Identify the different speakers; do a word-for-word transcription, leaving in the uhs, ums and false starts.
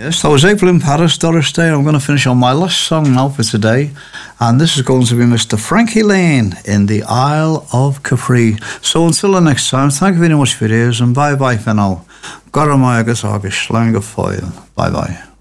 Speaker 1: Yes, that was April in Paris, Doris Day. I'm going to finish on my last song now for today, and this is going to be Mister Frankie Lane in the Isle of Capri. So until the next time, thank you very much for your ears, and bye-bye for now. Gara mai agus agus slang of foil. Bye-bye.